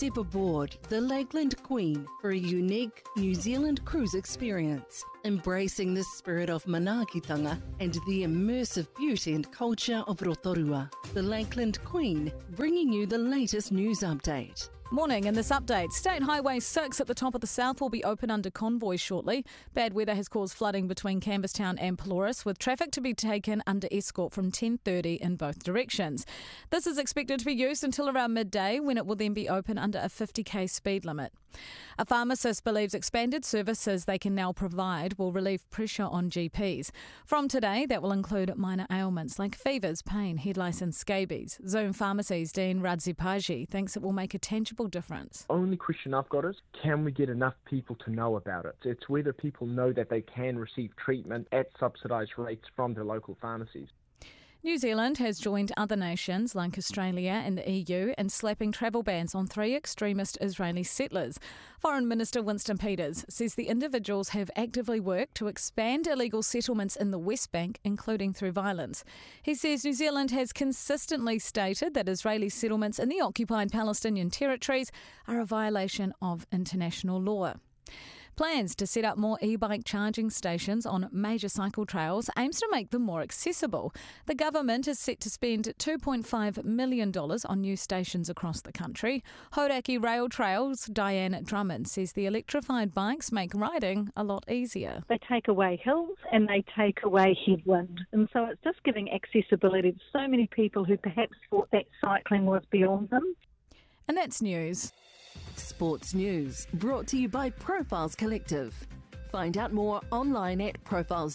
Step aboard the Lakeland Queen for a unique New Zealand cruise experience, embracing the spirit of manaakitanga and the immersive beauty and culture of Rotorua. The Lakeland Queen, bringing you the latest news update. Morning. In this update, State Highway 6 at the top of the south will be open under convoy shortly. Bad weather has caused flooding between Canvasstown and Pelorus, with traffic to be taken under escort from 10:30 in both directions. This is expected to be used until around midday, when it will then be open under a 50k speed limit. A pharmacist believes expanded services they can now provide will relieve pressure on GPs. From today, that will include minor ailments like fevers, pain, head lice and scabies. Zoom Pharmacy's Dean Radzipaji thinks it will make a tangible difference. Only question I've got is, can we get enough people to know about it? It's whether people know that they can receive treatment at subsidised rates from their local pharmacies. New Zealand has joined other nations like Australia and the EU in slapping travel bans on 3 extremist Israeli settlers. Foreign Minister Winston Peters says the individuals have actively worked to expand illegal settlements in the West Bank, including through violence. He says New Zealand has consistently stated that Israeli settlements in the occupied Palestinian territories are a violation of international law. Plans to set up more e-bike charging stations on major cycle trails aims to make them more accessible. The government is set to spend $2.5 million on new stations across the country. Hauraki Rail Trails' Diane Drummond says the electrified bikes make riding a lot easier. They take away hills and they take away headwind. And so it's just giving accessibility to so many people who perhaps thought that cycling was beyond them. And that's news. Sports news brought to you by Profiles Collective. Find out more online at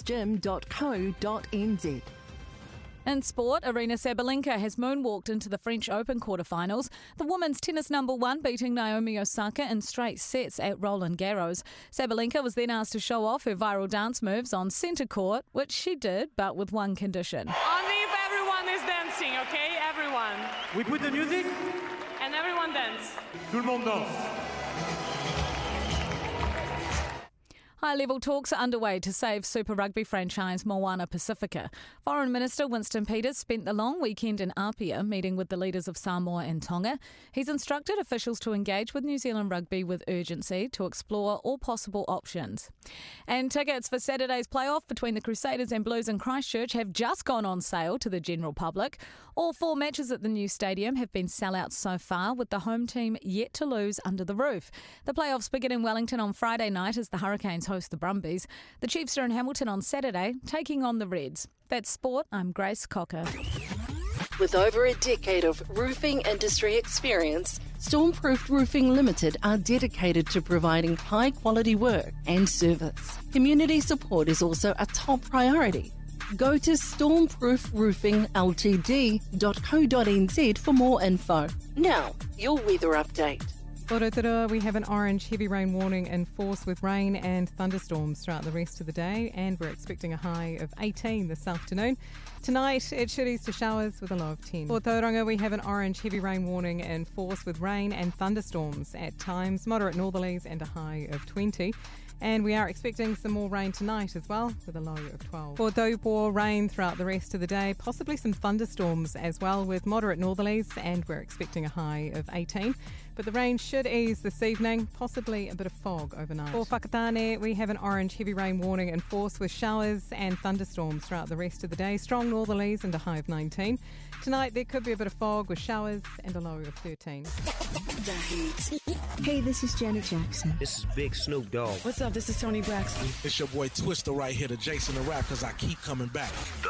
profilesgym.co.nz. In sport, Aryna Sabalenka has moonwalked into the French Open quarterfinals. The women's tennis number one beating Naomi Osaka in straight sets at Roland Garros. Sabalenka was then asked to show off her viral dance moves on centre court, which she did, but with one condition. Only if everyone is dancing, okay? Everyone. We put the music? And everyone dance. Tout le monde danse. High-level talks are underway to save Super Rugby franchise Moana Pacifica. Foreign Minister Winston Peters spent the long weekend in Apia meeting with the leaders of Samoa and Tonga. He's instructed officials to engage with New Zealand Rugby with urgency to explore all possible options. And tickets for Saturday's playoff between the Crusaders and Blues in Christchurch have just gone on sale to the general public. All 4 matches at the new stadium have been sellouts so far, with the home team yet to lose under the roof. The playoffs begin in Wellington on Friday night as the Hurricanes host the Brumbies. The Chiefs are in Hamilton on Saturday, taking on the Reds. That's sport. I'm Grace Cocker. With over a decade of roofing industry experience, Stormproof Roofing Limited are dedicated to providing high-quality work and service. Community support is also a top priority. Go to stormproofroofingltd.co.nz for more info. Now, your weather update. For Rotorua, we have an orange heavy rain warning in force with rain and thunderstorms throughout the rest of the day, and we're expecting a high of 18 this afternoon. Tonight, it should ease to showers with a low of 10. For Tauranga, we have an orange heavy rain warning in force with rain and thunderstorms at times, moderate northerlies and a high of 20. And we are expecting some more rain tonight as well, with a low of 12. For Taupo, rain throughout the rest of the day, possibly some thunderstorms as well, with moderate northerlies, and we're expecting a high of 18. But the rain should ease this evening, possibly a bit of fog overnight. For Whakatane, we have an orange heavy rain warning in force with showers and thunderstorms throughout the rest of the day, strong northerlies and a high of 19. Tonight, there could be a bit of fog with showers and a low of 13. Hey, this is Janet Jackson. This is Big Snoop Dogg. What's up? This is Tony Braxton. It's your boy Twister right here, the Jason the Rap, because I keep coming back.